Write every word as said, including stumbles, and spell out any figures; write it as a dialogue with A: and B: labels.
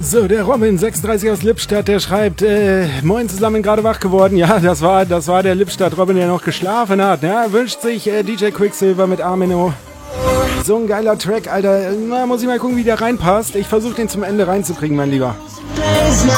A: So, der Robin sechsunddreißig aus Lippstadt, der schreibt, äh, moin zusammen, gerade wach geworden. Ja, das war das war der Lippstadt Robin, der noch geschlafen hat. Ja, wünscht sich äh, D J Quicksilver mit Amino. So ein geiler Track, Alter. Na, muss ich mal gucken, wie der reinpasst. Ich versuche den zum Ende reinzukriegen, mein Lieber.